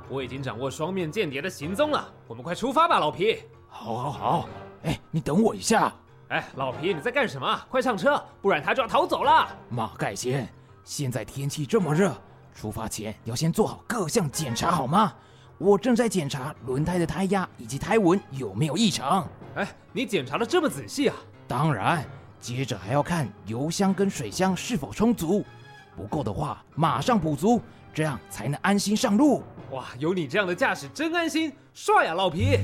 我已经掌握双面间谍的行踪了，我们快出发吧，老皮。 好，你等我一下。 老皮，你在干什么？快上车，不然他就要逃走了。 马盖先，现在天气这么热，出发前要先做好各项检查好吗？我正在检查轮胎的胎压以及胎纹有没有异常。 你检查得这么仔细啊？ 当然，接着还要看油箱跟水箱是否充足，不够的话马上补足，这样才能安心上路。 哇，有你这样的驾驶真安心，帅啊，老皮！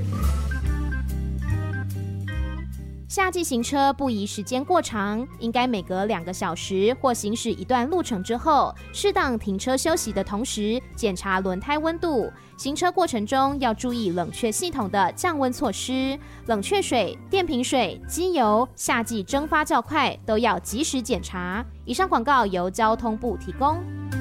夏季行车不宜时间过长，应该每隔2个小时或行驶一段路程之后，适当停车休息的同时，检查轮胎温度。行车过程中要注意冷却系统的降温措施，冷却水、电瓶水、机油、夏季蒸发较快都要及时检查。以上广告由交通部提供。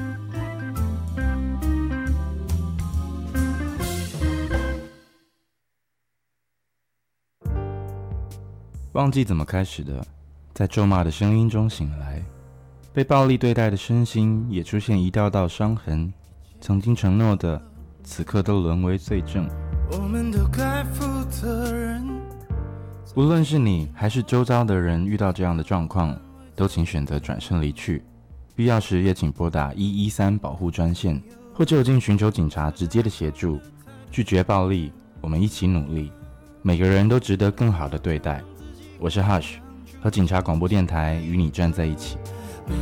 忘记怎么开始的，在咒骂的声音中醒来，被暴力对待的身心也出现一道道伤痕，曾经承诺的，此刻都沦为罪证。我们都该负责任。无论是你还是周遭的人遇到这样的状况，都请选择转身离去，必要时也请拨打113保护专线，或就近寻求警察直接的协助。拒绝暴力，我们一起努力，每个人都值得更好的对待。我是 Hush， 和警察广播电台与你站在一起。